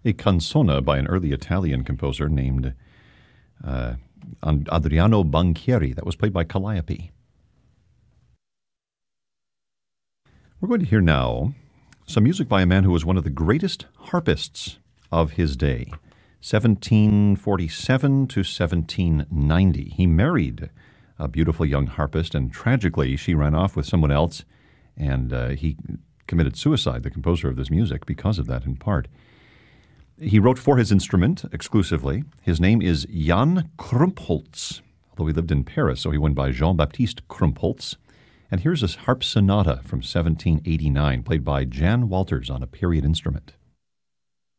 a canzona by an early Italian composer named Adriano Banchieri. That was played by Calliope. We're going to hear now some music by a man who was one of the greatest harpists of his day, 1747 to 1790. He married a beautiful young harpist, and tragically she ran off with someone else, and he committed suicide, the composer of this music, because of that in part. He wrote for his instrument exclusively. His name is Jan Krumpholz, although he lived in Paris, so he went by Jean-Baptiste Krumpholz. And here's a harp sonata from 1789, played by Jan Walters on a period instrument.